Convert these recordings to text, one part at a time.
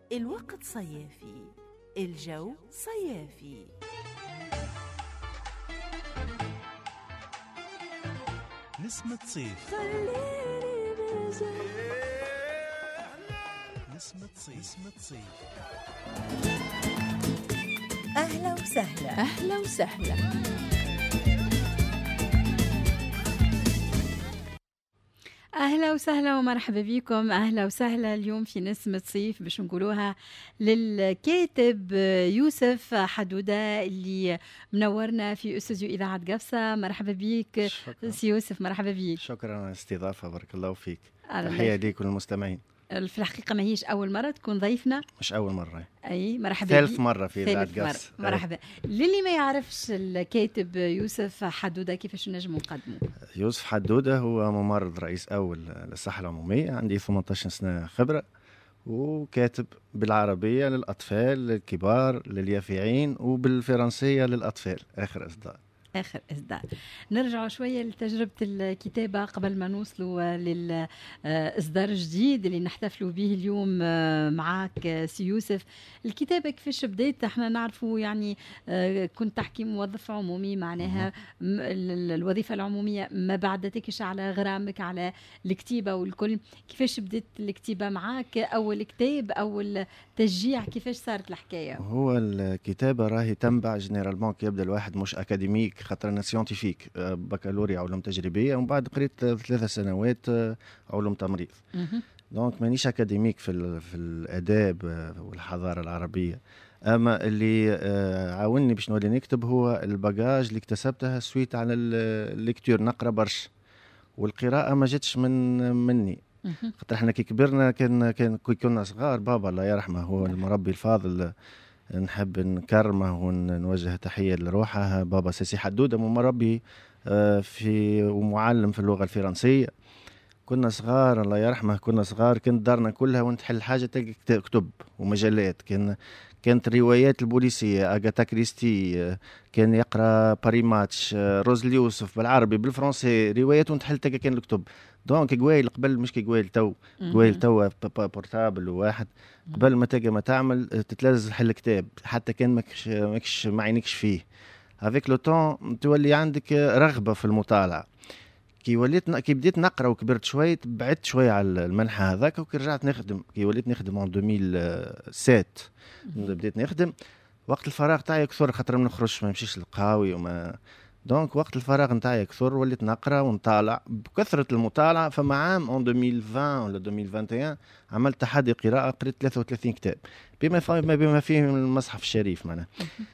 الوقت صيافي، الجو صيافي. نسمة صيف، خليني بجد. نسمة صيف، نسمة صيف. أهلا وسهلا، أهلا وسهلا. أهلا وسهلا ومرحبا بكم. أهلا وسهلا. اليوم في نسمة صيف باش نقولوها للكاتب يوسف حدودة اللي منورنا في استوديو إذاعة قفصة. مرحبا بك سي يوسف، مرحبا بك. شكرا على الاستضافة، بارك الله فيك. الله تحية ليك وللمستمعين. في الحقيقة ما هيش أول مرة تكون ضيفنا، مش أول مرة، أي مرحبا ثالث مرة في إذاعة قفص. مرحبا. للي ما يعرفش الكاتب يوسف حدودة كيفاش نجم نقدمه؟ يوسف حدودة هو ممرض رئيس أول للصحة العمومية، عندي 18 سنة خبرة، وكاتب بالعربية للأطفال، للكبار، لليافعين، وبالفرنسية للأطفال. آخر إصدار. نرجع شوية لتجربة الكتابة قبل ما نوصلوا للإصدار الجديد اللي نحتفلوا به اليوم معاك سي يوسف. الكتابة كيفاش بديت؟ احنا نعرفوا يعني كنت تحكي موظف عمومي، معناها الوظيفة العمومية ما بعدتكش على غرامك على الكتابة والكل. كيفاش بديت الكتابة معاك؟ أول كتاب، أول تشجيع، كيفاش صارت الحكاية؟ هو الكتابة راهي تنبع جنرالمون كي يبدأ الواحد مش أكاديميك، خاطر أنا سيونتيفيك، بكالوريا علوم تجريبية، ومن بعد قريت 3 سنوات علوم تمريض. دونك مانيش أكاديميك في الآداب والحضارة العربية. أما اللي عاوني باش نولي نكتب هو الباجاج اللي اكتسبتها سويت على الليكتور، نقرأ برشا، والقراءة ما جتش مني. خاطر احنا كي كبرنا كنا صغار، بابا الله يرحمه هو المربي الفاضل، نحب نكرمه ونوجه تحية لروحه. بابا سيسي حدودة مربي في ومعلم في اللغة الفرنسية. كنا صغار الله يرحمه، كنا صغار، كانت دارنا كلها وانت تحل حاجة تلقى كتب ومجلات. كانت روايات البوليسية، أغاتا كريستي، كان يقرأ باري ماتش، روز اليوسف بالعربي بالفرنسي، روايات وانت تحل تلقى كان الكتب. دونك قويل قبل، مش كي قويل تو، قويل تو بورتابل وواحد. قبل ما تلقى ما تعمل تتلازم تحل كتاب، حتى كان ماكش ما عينكش فيه. افيك لو طون تولي عندك رغبة في المطالعة. كي بديت نقرا وكبرت شويه، بعدت شويه على المنحى هذاك، وكي رجعت نخدم، كي وليت نخدم عام 2007 بديت نخدم. وقت الفراغ تاعي كثر، خاطر ما نخرجش، ما نمشيش للقهاوي وما. دونك وقت الفراغ نتاعي كثر، وليت نقرا ونطالع. بكثره المطالعه فما عام 2020 ولا 2021 عملت تحدي قراءه، قريت 33 كتاب بما فيهم المصحف الشريف معناها.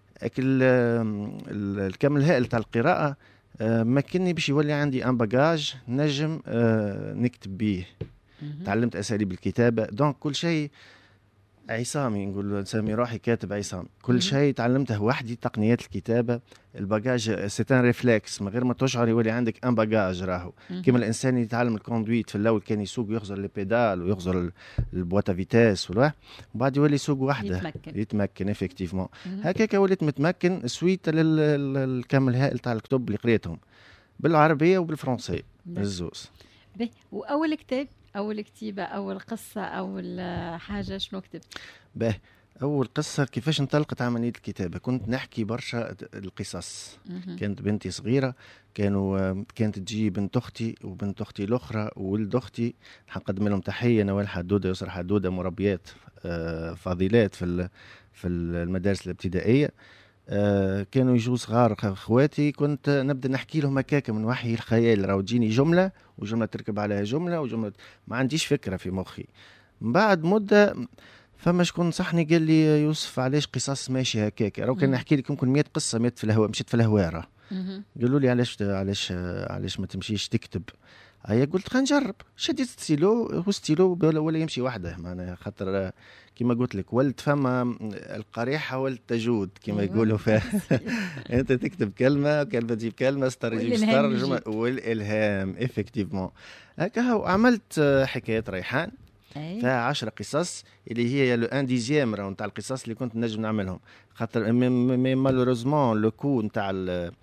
الكم الهائل تاع القراءه مكنني باش يولي عندي ان باجاج نجم نكتب بيه. تعلمت اساليب الكتابه، دونك كل شيء عصامي، نقول نسمي روحي كاتب عصامي. كل شيء تعلمته وحدي، تقنيات الكتابه، الباجاج سيتان ريفلكس، من غير ما تشعر يولي عندك ان باجاج. راهو كيما الانسان يتعلم الكوندويت، في الاول كان يسوق ويخزر لي بيدال ويخزر البواتا فيتاس ولا، وبعد يولي يسوق وحده، يتمكن افكتيفمون. هكاك وليت متمكن سويت للكم الهائل تاع الكتب اللي قريتهم بالعربيه وبالفرنسيه الزوز. واول كتاب، أول كتيبة، أول قصة، أول حاجة شنو كتبت؟ أول قصة كيفاش انطلقت عملية الكتابة، كنت نحكي برشا القصص. كانت بنتي صغيرة، كانت تجي بنت أختي وبنت أختي الأخرى وولد أختي، نقدم لهم تحية، نوال حدودة، يسر حدودة، مربيات فاضلات في المدارس الابتدائية. كانوا يجوا صغار اخواتي، كنت نبدا نحكي لهم هكاك من وحي الخيال، راهو تجيني جمله وجمله تركب عليها جمله وجمله، ما عنديش فكره في مخي. من بعد مده فما شكون نصحني، قال لي يوسف علاش قصص ماشي هكاك، راهو كان نحكي لك يمكن 100 قصه مات في الهواء، مشيت في الهواء. راه قالوا لي علاش ما تمشيش تكتب. هيا قلت خلينا نجرب، شديت ستيلو ولا يمشي وحده معناها، خاطر كما قلت لك ولد فما القريحه ولد تجود كما يقولوا انت تكتب كلمه تجيب كلمه، سطر يجيب سطر، جمله والالهام افكتيفمون. هكا عملت حكايه ريحان فيها 10 قصص اللي هي لو ان ديزيام راهو نتاع القصص اللي كنت نجم نعملهم، خاطر مالوروزمون لو كو نتاع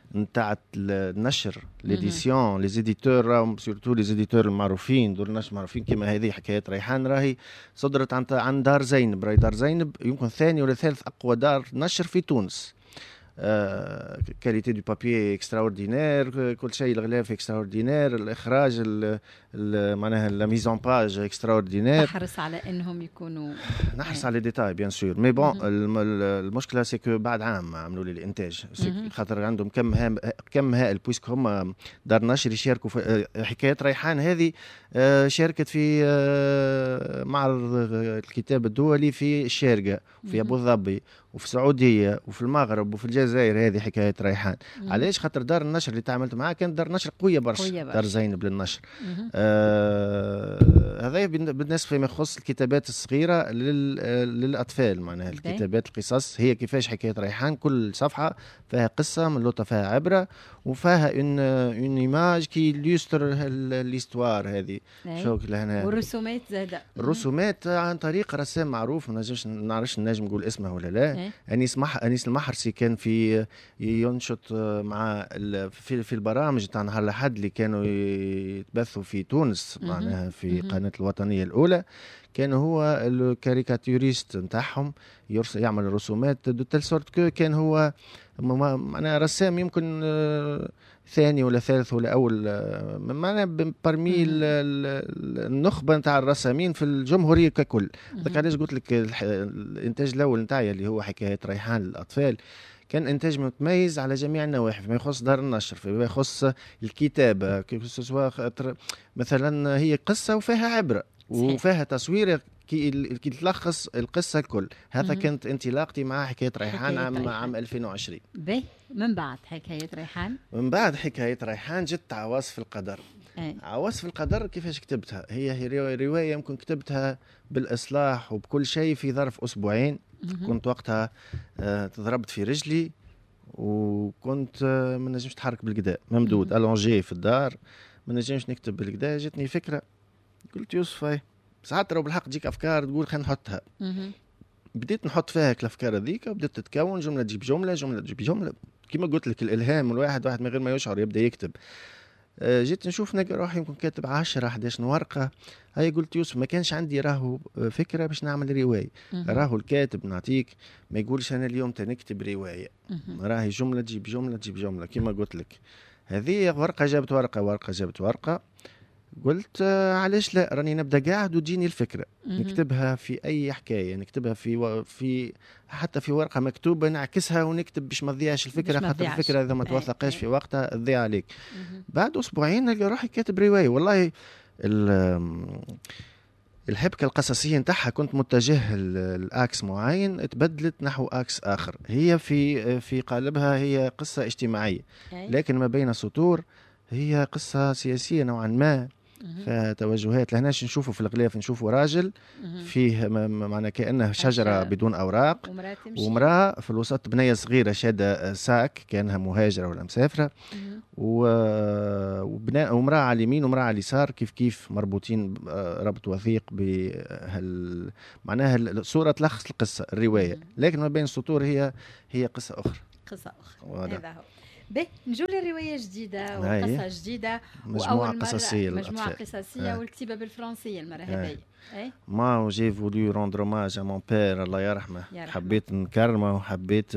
نتاع النشر ليديسيون لي زيديتور سورتو لي زيديتور المعروفين دور النشر معروفين كما هذه حكاية ريحان راهي صدرت عن دار زينب. راهي دار زينب يمكن ثاني ولا ثالث أقوى دار نشر في تونس. كاليتي دو بابي اكستراوردينير، كل شيء الغلاف اكستراوردينير، الاخراج معناها لا ميزون باج اكستراوردينير. نحرص على انهم يكونوا نحرص على ديتاي بيان سور مي بون المشكله سيكو بعد عام عملوا لي الانتاج خاطر عندهم كم هائل بويسك هما دار نشر يشاركوا في حكايه ريحان هذه. شاركت في معرض الكتاب الدولي في الشارقه وفي ابو ظبي وفي السعوديه وفي المغرب وفي الجزائر. هذه حكايه ريحان علاش؟ خاطر دار النشر اللي تعاملت معها كانت دار نشر قويه برشا. دار زينب للنشر. هذا بالنسبه فيما يخص الكتابات الصغيره للاطفال، معناها الكتابات القصص هي كيفاش حكايه ريحان. كل صفحه فيها قصه من لوطه، فيها عبره وفيها اون ايماج كي ليستر ليستوار هذه. شوك لهنا والرسومات زاده. الرسومات عن طريق رسام معروف ما نعرفش نجم نقول اسمه ولا لا. انيس المحرسي كان في ينشط مع في البرامج تاع نهار الاحد اللي كانوا يتبثوا في تونس معناها في قناه الوطنيه الاولى. كان هو الكاريكاتوريست نتاعهم يعمل الرسومات دو تيل سورت كو كان هو معناها رسام يمكن ثاني ولا ثالث ولا اول معناها برمي النخبه نتاع الرسامين في الجمهوريه ككل. ذاك علاش قلت لك الانتاج الاول نتاعي اللي هو حكايه ريحان للاطفال كان انتاج متميز على جميع النواحي فيما يخص دار النشر، فيما يخص الكتابه مثلا هي قصه وفيها عبره وفيها تصوير كي تلخص القصه الكل. هذا كانت انطلاقتي مع حكايه ريحان عام 2020. باهي من بعد حكايه ريحان، من بعد حكايه ريحان جت عواصف القدر. عواصف القدر كيفاش كتبتها؟ هي روايه يمكن كتبتها بالاصلاح وبكل شيء في ظرف اسبوعين. كنت وقتها تضربت في رجلي وكنت ما نجمش نتحرك بالقدا، ممدود الونجي في الدار ما نجمش نكتب بالقدا. جتني فكره قلت يوسف ساعات لو بالحق تجيك افكار تقول خلينا نحطها. بديت نحط فيها الافكار هذيك وبدات تتكون جمله تجيب جمله تجيب جمله. كما قلت لك الالهام الواحد من غير ما يشعر يبدا يكتب. جيت نشوف نلقى روحي يمكن كاتب 10 11 ورقه. هاي قلت يوسف ما كانش عندي راهو فكره باش نعمل روايه. راهو الكاتب نعطيك ما يقولش انا اليوم تنكتب روايه، راهي جمله تجيب جمله تجيب جمله. كما قلت لك هذه ورقه جابت ورقه، ورقه جابت ورقه. قلت علاش لا، راني نبدا قاعد وتجيني الفكره نكتبها في اي حكايه، نكتبها في حتى في ورقه مكتوبه نعكسها ونكتب باش ما تضيعش الفكره، خاطر الفكره اذا ما توثقاش في وقتها تضيع عليك. بعد اسبوعين نلقى روحي كاتب روايه. والله الحبكه القصصيه نتاعها كنت متجه لاكس معين، تبدلت نحو اكس اخر. هي في قالبها هي قصه اجتماعيه، لكن ما بين سطور هي قصه سياسيه نوعا ما، فتوجهات. لهناش نشوفوا في الغلاف نشوفوا راجل فيه معنى كأنه شجرة بدون أوراق، ومرأة في الوسط بنية صغيرة شادة ساك كأنها مهاجرة ولا مسافرة، ومرأة على اليمين ومرأة على اليسار كيف مربوطين ربط وثيق معناها الصورة تلخص القصة الرواية، لكن ما بين السطور هي قصة أخرى. هذا هو. نجول الرواية جديدة وقصة جديدة مجموعة قصصية والكتابة بالفرنسية المرة هذه. ما جي فولو روندر اوماج ا مون بير الله يرحمه. حبيت نكرمه وحبيت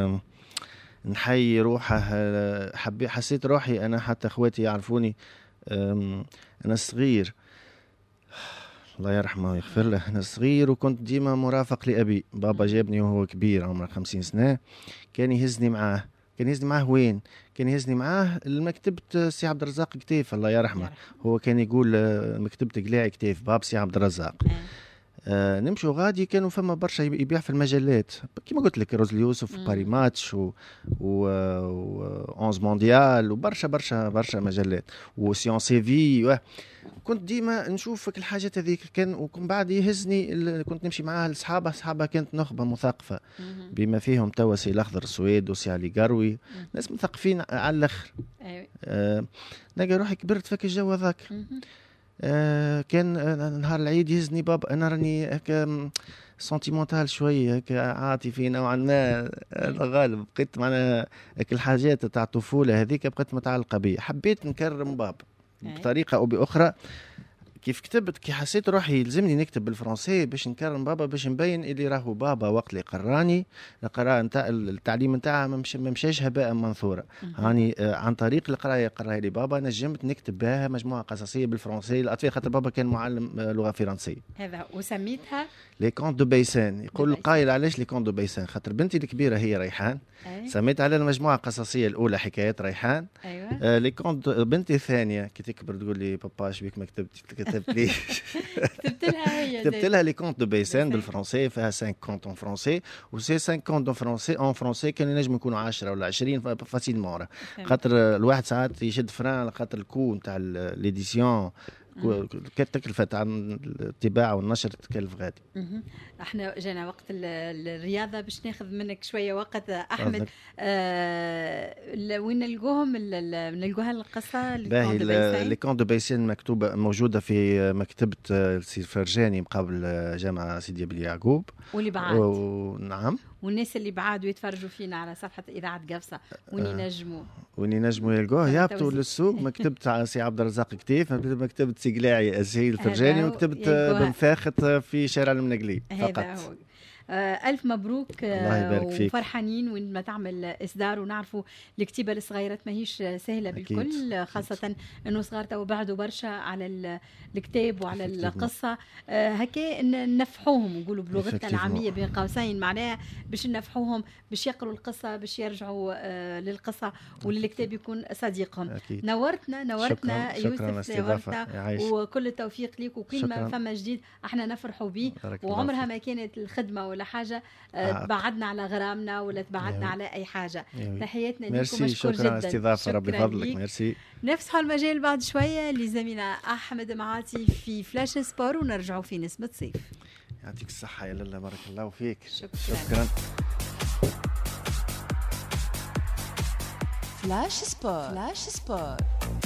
نحيي روحه. حسيت روحي انا حتى اخواتي يعرفوني انا صغير الله يرحمه ويغفر له. انا صغير وكنت ديما مرافق لابي. بابا جابني وهو كبير عمره 50 سنة، كان يهزني معاه. وين؟ كان يهزني معاه المكتبة سي عبد الرزاق كتيف الله يرحمه. هو كان يقول مكتبة قلاعي كتيف باب سي عبد الرزاق. نمشوا غادي كانوا فما برشا يبيع في المجلات كما قلت لك روز اليوسف باري ماتش و 11 مونديال وبرشا مجلات وسيون سي في. كنت ديما نشوف الحاجات هذيك كان. وكم بعد يهزني كنت نمشي معاه لصحابه كانت نخبه مثقفه بما فيهم توا سي الاخضر السويد وسي علي قروي، ناس مثقفين على الاخر. نلقى روحي كبرت فك الجو هذاك. كان نهار العيد يهزني بابا، انا راني هكا سنتيمونتال شويه هكا عاطفي نوعا ما الغالب، بقيت معنا الحاجات تاع الطفوله هذيك بقيت متعلقه بي، حبيت نكرم بابا بطريقه او باخرى. كيف كتبت كي حسيت روحي يلزمني نكتب بالفرنسي باش نكرم بابا، باش نبين اللي راهو بابا وقت اللي قراني القراءة نتاع التعليم نتاعها ما مشاش هباء منثورا. هاني عن طريق القراية قراها لي بابا نجمت نكتب بها مجموعة قصصية بالفرنسي للأطفال، خاطر بابا كان معلم لغة فرنسية. هذا وسميتها لي كونت دو بيسان. يقول القائل علاش لي كونت دو بيسان؟ خاطر بنتي الكبيرة هي ريحان، سميت على المجموعة القصصية الأولى حكايات ريحان. أيوة. لي كونت بنتي الثانية كي تكبر تقول لي بابا شبيك ما كتبت لي كتبت لها لي كونت دو بيسان بالفرنسي، فيها 5 كونت اون فرنسي، و سي 5 كونت اون فرنسي كانوا ينجموا يكونوا 10 ولا 20 فاسيلمون، خاطر الواحد ساعات يشد فران خاطر الكو نتاع ليديسيون تكلفت عن الطباعة والنشر تكلف غادي. احنا جانا وقت الرياضة باش ناخذ منك شوية وقت أحمد. وين نلقوهم نلقوها القصة لي كونت دو بيسان مكتوبة موجودة في مكتبة السي فرجاني مقابل جامعة سيدي بن يعقوب. واللي بعد نعم، والناس اللي بعادوا يتفرجوا فينا على صفحة إذاعة قفصة وين ينجموا يلقوه يهبطوا للسوق. مكتبة سي عبد الرزاق كتيف، مكتبة سي السي الفرجاني، ومكتبة بن فاخت في شارع المنقلي فقط. ألف مبروك. الله يبارك فيك. وفرحانين وين ما تعمل إصدار، ونعرفوا الكتيبة الصغيرات ماهيش سهلة بالكل، خاصة أنه صغار تو بعدوا برشا على الكتاب وعلى القصة. هكا نفحوهم نقولوا بلغتنا العامية بين قوسين، معناها باش نفحوهم باش يقروا القصة، باش يرجعوا للقصة وللكتاب يكون صديقهم. أكيد. نورتنا يوسف، نورتنا، وكل التوفيق ليك، وكل ما فما جديد احنا نفرحوا به، وعمرها ما كانت الخدمة ولا حاجة تبعدنا على غرامنا ولا تبعدنا على أي حاجة. تحياتنا لكم، مشكور شكرا جدا. استضافة، ربي فضلك. ميرسي. نفسحوا المجال بعد شوية لزميلنا أحمد معاطي في فلاش سبور، ونرجعوا في نسمة صيف. يعطيك الصحة يا لالا، بارك الله فيك. شكرا. فلاش سبور.